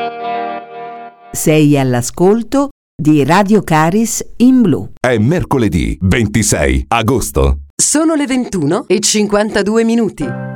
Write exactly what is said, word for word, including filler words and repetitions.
Sei all'ascolto di Radio Caris in blu. È mercoledì ventisei agosto. Sono le ventuno e cinquantadue minuti.